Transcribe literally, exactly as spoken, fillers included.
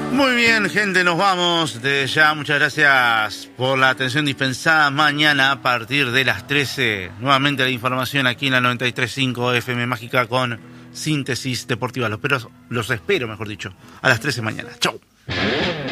Muy bien, gente, nos vamos. Desde ya, muchas gracias por la atención dispensada. Mañana a partir de las trece, nuevamente la información aquí en la noventa y tres punto cinco F M Mágica con Síntesis Deportiva. Los espero, los espero, mejor dicho, a las trece mañana. Chau.